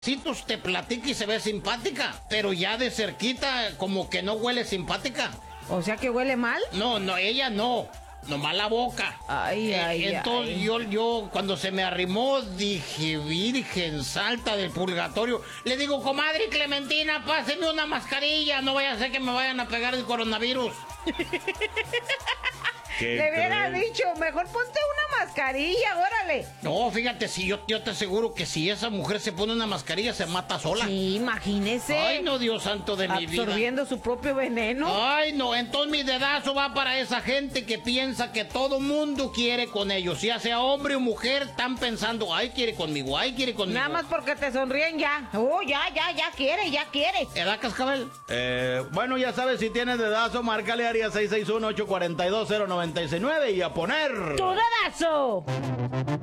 Citos te platica y se ve simpática, pero ya de cerquita como que no huele simpática. O sea que huele mal. No, ella no. Nomás la boca. Entonces yo cuando se me arrimó dije, Virgen Santa del Purgatorio. Le digo, comadre Clementina, páseme una mascarilla. No vaya a ser que me vayan a pegar el coronavirus. Le hubiera dicho, mejor ponte una mascarilla, órale. No, fíjate, si yo te aseguro que si esa mujer se pone una mascarilla se mata sola. Sí, imagínese. Ay, no, Dios santo de mi vida. Absorbiendo su propio veneno. Ay, no, entonces mi dedazo va para esa gente que piensa que todo mundo quiere con ellos. Ya sea hombre o mujer, están pensando, ay, quiere conmigo, ay, quiere conmigo. Nada más porque te sonríen ya. Oh, ya quiere. ¿Edad, Cascabel? Bueno, ya sabes, si tienes dedazo, márcale área 661-842-0969 y a poner... ¡Tu dedazo!